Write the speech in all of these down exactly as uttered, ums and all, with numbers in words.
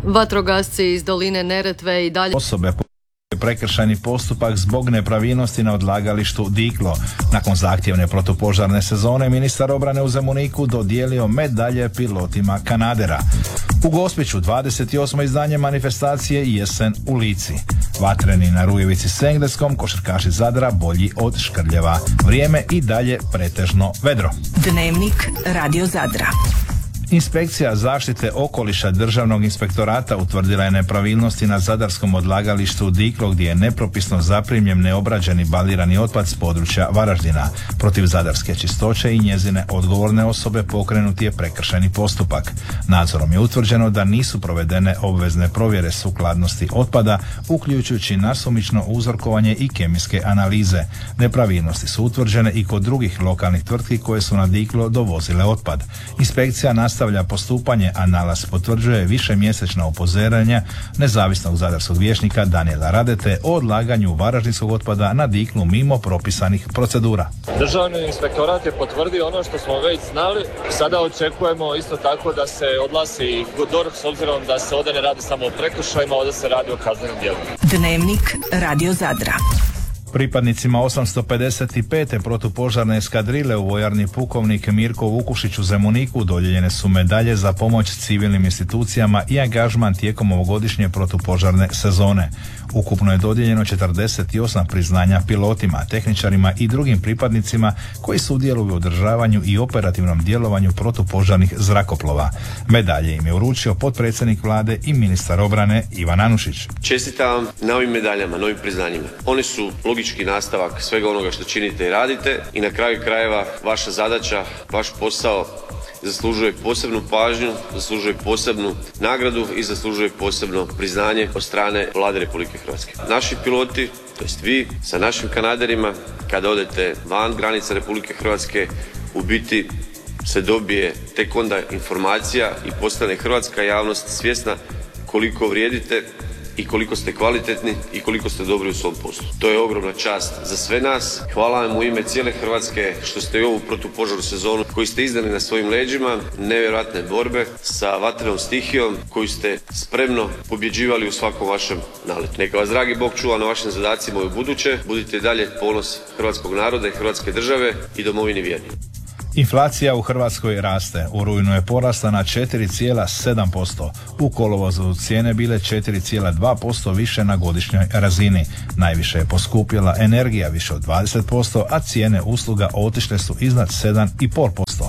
Vatrogasci iz doline Neretve i dalje osobe prekršajni postupak zbog nepravilnosti na odlagalištu Diklo. Nakon zahtjevne protupožarne sezone ministar obrane u Zemuniku dodijelio medalje pilotima Kanadera. U Gospiću dvadeset osmo izdanje manifestacije Jesen u Lici. Vatreni na Rujevici s Engleskom, košarkaši Zadra bolji od Škrljeva. Vrijeme i dalje pretežno vedro. Dnevnik Radio Zadra. Inspekcija zaštite okoliša Državnog inspektorata utvrdila je nepravilnosti na zadarskom odlagalištu Diklo gdje je nepropisno zaprimljen neobrađeni balirani otpad s područja Varaždina. Protiv zadarske čistoće i njezine odgovorne osobe pokrenut je prekršajni postupak. Nadzorom je utvrđeno da nisu provedene obvezne provjere sukladnosti otpada, uključujući nasumično uzorkovanje i kemijske analize. Nepravilnosti su utvrđene i kod drugih lokalnih tvrtki koje su na Diklo dovozile otpad. Inspekcija nastavlja postupanje, a nalaz potvrđuje višemjesečna upozorenja nezavisnog zadarskog vijećnika Danijela Radete o odlaganju varaždinskog otpada na Diklu mimo propisanih procedura. Državni inspektorat je potvrdio ono što smo već znali. Sada očekujemo isto tako da se odlasi D O R H s obzirom da se ovdje ne radi samo o prekršajima, ovdje se radi o kaznenim djelima. Dnevnik Radio Zadra. Pripadnicima osamsto pedeset pete protupožarne eskadrile u vojarni pukovnik Mirko Vukušić u Zemuniku dodijeljene su medalje za pomoć civilnim institucijama i angažman tijekom ovogodišnje protupožarne sezone. Ukupno je dodijeljeno četrdeset osam priznanja pilotima, tehničarima i drugim pripadnicima koji sudjeluju u održavanju i operativnom djelovanju protupožarnih zrakoplova. Medalje im je uručio potpredsjednik vlade i ministar obrane Ivan Anušić. Čestitam na ovim medaljama, novim priznanjima. Oni su logički nastavak svega onoga što činite i radite i na kraju krajeva vaša zadaća, vaš posao zaslužuje posebnu pažnju, zaslužuje posebnu nagradu i zaslužuje posebno priznanje od strane Vlade Republike Hrvatske. Naši piloti, to jest vi, sa našim Kanaderima, kada odete van granica Republike Hrvatske, u biti se dobije tek onda informacija i postane hrvatska javnost svjesna koliko vrijedite i koliko ste kvalitetni i koliko ste dobri u svom poslu. To je ogromna čast za sve nas. Hvala vam u ime cijele Hrvatske što ste i ovu protupožarnu sezonu koju ste izdali na svojim leđima, nevjerojatne borbe sa vatrenom stihijom koju ste spremno pobjeđivali u svakom vašem naletu. Neka vas dragi Bog čuva na vašim zadacima i u buduće. Budite dalje ponos hrvatskog naroda i Hrvatske države i domovini vjerni. Inflacija u Hrvatskoj raste. U rujnu je porasla na četiri zarez sedam posto. U kolovozu cijene bile četiri zarez dva posto više na godišnjoj razini. Najviše je poskupjela energija više od dvadeset posto, a cijene usluga otišle su iznad sedam zarez pet posto.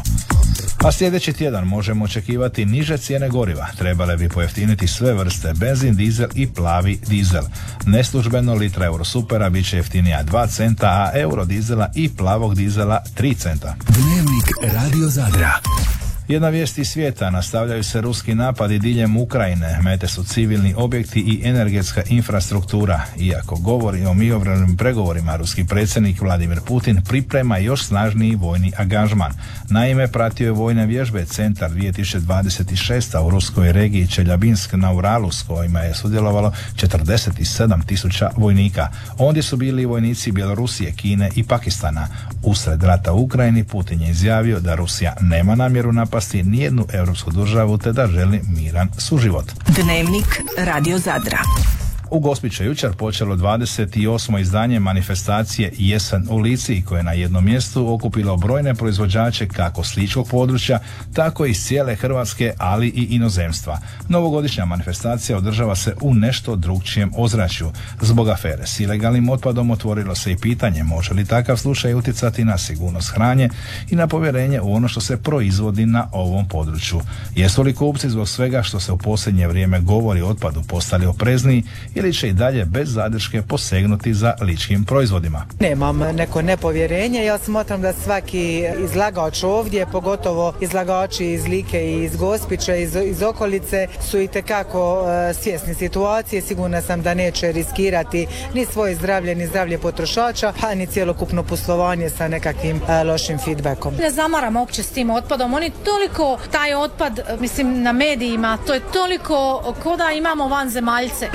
A sljedeći tjedan možemo očekivati niže cijene goriva. Trebale bi pojeftiniti sve vrste benzin, dizel i plavi dizel. Neslužbeno litra Eurosupera bit će jeftinija dva centa, a eurodizela i plavog dizela tri centa. Dnevnik Radio Zadra. Jedna vijest iz svijeta, nastavljaju se ruski napadi diljem Ukrajine, mete su civilni objekti i energetska infrastruktura. Iako govori o mirovnim pregovorima, ruski predsjednik Vladimir Putin priprema još snažniji vojni angažman. Naime, pratio je vojne vježbe Centar dvije tisuće dvadeset šest u ruskoj regiji Čeljabinsk na Uralu s kojima je sudjelovalo četrdeset sedam tisuća vojnika. Ondje su bili i vojnici Bjelorusije, Kine i Pakistana. Usred rata u Ukrajini Putin je izjavio da Rusija nema namjeru napasti nijednu europsku državu te da želi miran suživot. Dnevnik Radio Zadra. U Gospiću je jučer počelo dvadeset osmo izdanje manifestacije Jesen u Lici, koje je na jednom mjestu okupilo brojne proizvođače kako s ličkog područja, tako i iz cijele Hrvatske, ali i inozemstva. Novogodišnja manifestacija održava se u nešto drukčijem ozračju. Zbog afere s ilegalnim otpadom otvorilo se i pitanje može li takav slučaj utjecati na sigurnost hrane i na povjerenje u ono što se proizvodi na ovom području. Jesu li kupci zbog svega što se u posljednje vrijeme govori o otpadu postali oprezniji ili će i dalje bez zadrške posegnuti za ličkim proizvodima? Nemam neko nepovjerenje. Ja smatram da svaki izlagač ovdje, pogotovo izlagači iz Like i iz Gospića, iz, iz okolice, su itekako uh, svjesni situacije. Sigurna sam da neće riskirati ni svoje zdravlje, ni zdravlje potrošača, pa ni cjelokupno poslovanje sa nekakvim uh, lošim feedbackom. Ne zamaramo uopće s tim otpadom. Oni toliko, taj otpad, mislim, na medijima, to je toliko ko da imamo vanzemaljce. Ne boj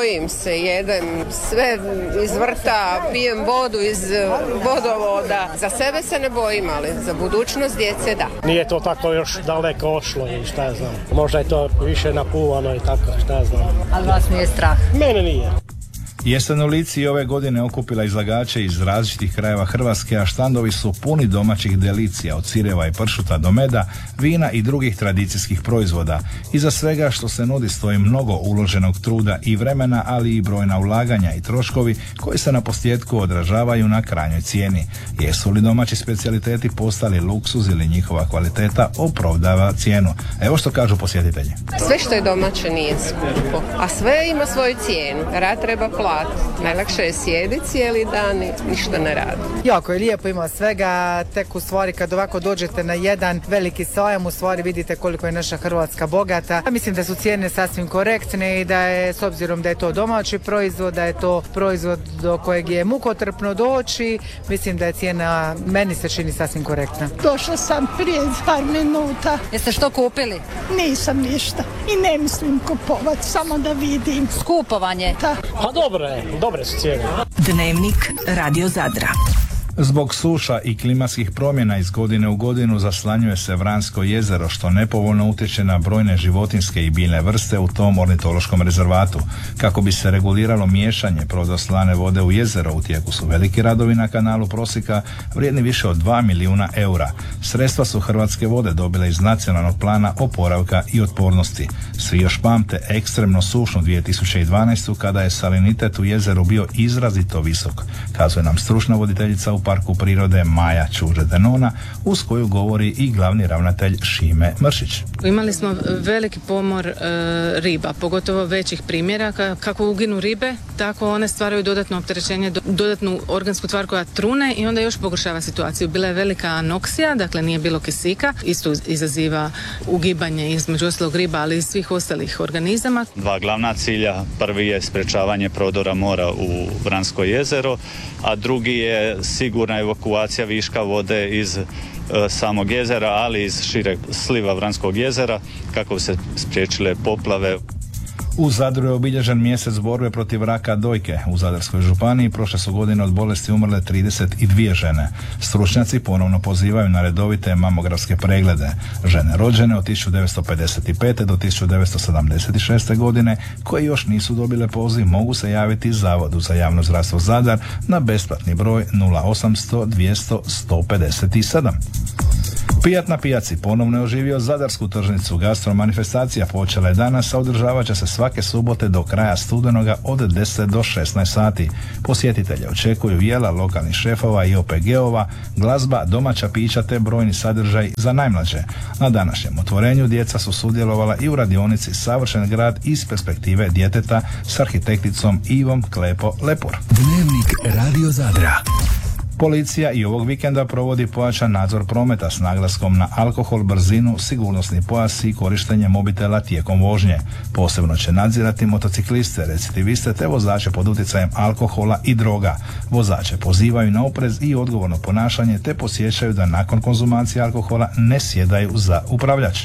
bojim se, jedem sve iz vrta, pijem vodu iz vodovoda. Za sebe se ne bojim, ali za budućnost djece da. Nije to tako još daleko ošlo ili šta ja znam. Možda je to više napuvano i tako, šta ja znam. Ali vas nije strah? Mene nije. Jesen u Lici ove godine okupila izlagače iz različitih krajeva Hrvatske, a štandovi su puni domaćih delicija, od sireva i pršuta do meda, vina i drugih tradicijskih proizvoda. Iza svega što se nudi stoji mnogo uloženog truda i vremena, ali i brojna ulaganja i troškovi koji se na posljedku odražavaju na krajnjoj cijeni. Jesu li domaći specijaliteti postali luksuz ili njihova kvaliteta opravdava cijenu? Evo što kažu posjetitelji. Sve što je domaće nije skupo, a sve ima svoju cijenu. Rad treba platiti. Najlakše je sjediti cijeli dan i ništa ne radi. Jako je lijepo, ima svega, tek u stvari kad ovako dođete na jedan veliki sajam, u stvari vidite koliko je naša Hrvatska bogata. Mislim da su cijene sasvim korektne i da je, s obzirom da je to domaći proizvod, da je to proizvod do kojeg je mukotrpno doći, mislim da je cijena, meni se čini sasvim korektna. Došla sam prije par minuta. Jeste što kupili? Nisam ništa i ne mislim kupovati, samo da vidim. Skupovanje? Da. Pa dobro je, dobre su cijene. Dnevnik Radio Zadra. Zbog suša i klimatskih promjena iz godine u godinu zaslanjuje se Vransko jezero, što nepovoljno utječe na brojne životinjske i biljne vrste u tom ornitološkom rezervatu. Kako bi se reguliralo miješanje prodoslane vode u jezero, u tijeku su veliki radovi na kanalu Prosika vrijedni više od dva milijuna eura. Sredstva su Hrvatske vode dobile iz nacionalnog plana oporavka i otpornosti. Svi još pamte ekstremno sušnu dvije tisuće dvanaestu kada je salinitet u jezeru bio izrazito visok, kazuje nam stručna voditeljica u Parku prirode Maja Čuže-Denona, uz koju govori i glavni ravnatelj Šime Mršić. Imali smo veliki pomor e, riba, pogotovo većih primjeraka. Kako uginu ribe, tako one stvaraju dodatno opterećenje, do, dodatnu organsku tvar koja trune i onda još pogoršava situaciju. Bila je velika anoksija, dakle nije bilo kisika, isto izaziva ugibanje između ostalog riba, ali i svih ostalih organizama. Dva glavna cilja, prvi je sprečavanje prodora mora u Vransko jezero, a drugi je sigurna evakuacija viška vode iz e, samog jezera, ali iz šireg sliva Vranskog jezera kako bi se spriječile poplave. U Zadru je obilježen mjesec borbe protiv raka dojke. U Zadarskoj županiji prošle su godine od bolesti umrle trideset dvije žene. Stručnjaci ponovno pozivaju na redovite mamografske preglede. Žene rođene od tisuću devetsto pedeset pete do tisuću devetsto sedamdeset šeste godine koje još nisu dobile poziv mogu se javiti Zavodu za javno zdravstvo Zadar na besplatni broj nula osamsto dvjesto sto pedeset sedam. Pijat na pijaci ponovno je oživio zadarsku tržnicu. Gastro manifestacija počela je danas, a održavat će se svake subote do kraja studenoga od deset do šesnaest sati. Posjetitelje očekuju jela lokalnih šefova i O P G-ova, glazba, domaća pića te brojni sadržaj za najmlađe. Na današnjem otvorenju djeca su sudjelovala i u radionici Savršen grad iz perspektive djeteta s arhitekticom Ivom Klepo Lepor. Dnevnik Radio Zadra. Policija i ovog vikenda provodi pojačan nadzor prometa s naglaskom na alkohol, brzinu, sigurnosni pojas i korištenje mobitela tijekom vožnje. Posebno će nadzirati motocikliste, recidiviste te vozače pod utjecajem alkohola i droga. Vozače pozivaju na oprez i odgovorno ponašanje te podsjećaju da nakon konzumacije alkohola ne sjedaju za upravljač.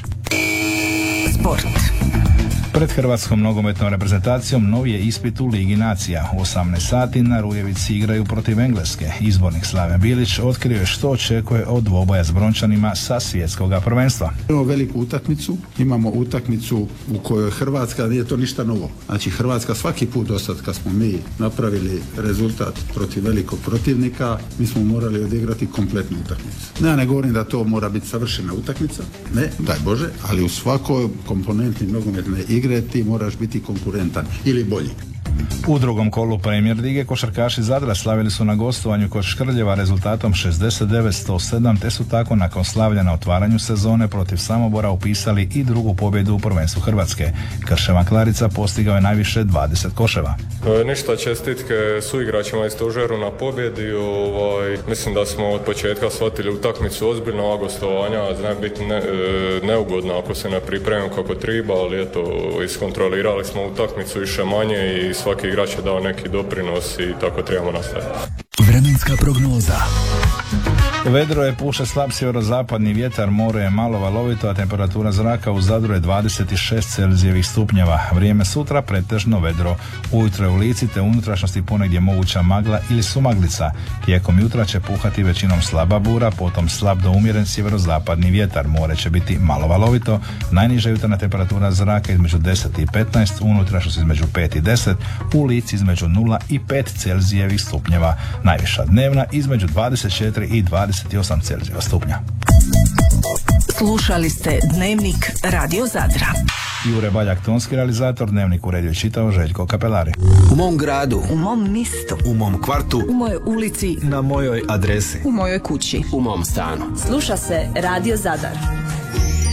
Sport. Pred hrvatskom nogometnom reprezentacijom novi je ispit u Ligi nacija. U osamnaest sati na Rujevici igraju protiv Engleske. Izbornik Slaven Bilić otkrio je što očekuje od dvoboja s Brončanima sa svjetskoga prvenstva. Imamo veliku utakmicu, imamo utakmicu u kojoj Hrvatska, nije to ništa novo. Znači Hrvatska svaki put dosad kad smo mi napravili rezultat protiv velikog protivnika, mi smo morali odigrati kompletnu utakmicu. Ja ne govorim da to mora biti savršena utakmica, ne, daj Bože, ali u svakoj komponenti nogometne igre ti moraš biti konkurentan ili bolji. U drugom kolu Premier lige košarkaši Zadra slavili su na gostovanju kod Škrljeva rezultatom šezdeset devet sto sedam te su tako nakon slavlja na otvaranju sezone protiv Samobora upisali i drugu pobjedu u prvenstvu Hrvatske. Krševan Klarica postigao je najviše dvadeset koševa. E, ništa, čestitke suigračima i stožeru na pobjedi. Ovaj, mislim da smo od početka shvatili utakmicu ozbiljno, ova gostovanja zna biti ne, e, neugodna ako se ne pripremimo kako treba, ali eto, iskontrolirali smo utakmicu više manje i svaki igrač je dao neki doprinos i tako trebamo nastaviti. Vremenska prognoza. Vedro je, puše slab sjeverozapadni vjetar, more je malo valovito, a temperatura zraka u Zadru je dvadeset šest Celzijevih stupnjeva. Vrijeme sutra pretežno vedro. Ujutro je u Lici te unutrašnjosti ponegdje moguća magla ili sumaglica. Tijekom jutra će puhati većinom slaba bura, potom slab do umjeren sjeverozapadni vjetar. More će biti malo valovito. Najniža jutarnja temperatura zraka između deset i petnaest, unutrašnjosti između pet i deset, u Lici između nula i pet Celzijevih stupnjeva. Najviša dnevna između dvadeset četiri i dvadeset osam Celzijeva stupnja. Slušali ste Dnevnik Radio Zadra. Jure Baljak, tonski realizator, Dnevnik uredio i čitao Željko Kapelari. U mom gradu, U mom mistu, u mom kvartu, u mojoj ulici, na mojoj adresi, u mojoj kući, u mom stanu. Sluša se Radio Zadar.